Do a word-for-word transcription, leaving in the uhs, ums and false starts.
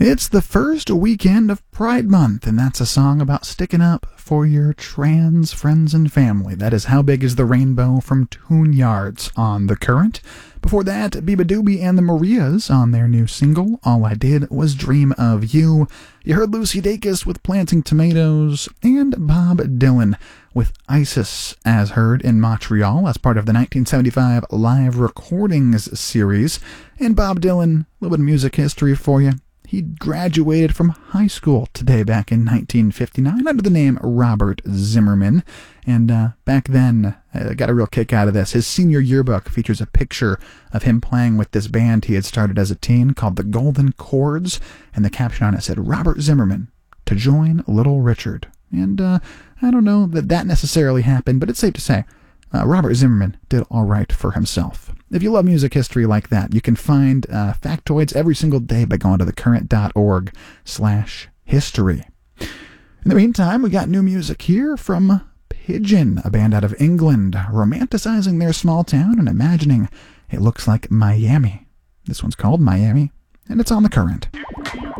It's the first weekend of Pride Month, and that's a song about sticking up for your trans friends and family. That is How Big Is the Rainbow from Tune Yards on The Current. Before that, Biba Doobie and the Marias on their new single, All I Did Was Dream of You. You heard Lucy Dacus with Planting Tomatoes, and Bob Dylan with Isis, as heard in Montreal as part of the nineteen seventy-five Live Recordings series. And Bob Dylan, a little bit of music history for you. He graduated from high school today back in nineteen fifty-nine under the name Robert Zimmerman. And uh, back then, I got a real kick out of this. His senior yearbook features a picture of him playing with this band he had started as a teen called the Golden Chords. And the caption on it said, Robert Zimmerman to join Little Richard. And uh, I don't know that that necessarily happened, but it's safe to say uh, Robert Zimmerman did all right for himself. If you love music history like that, you can find uh, factoids every single day by going to thecurrent.org slash history. In the meantime, we got new music here from Pigeon, a band out of England, romanticizing their small town and imagining it looks like Miami. This one's called Miami, and it's on The Current.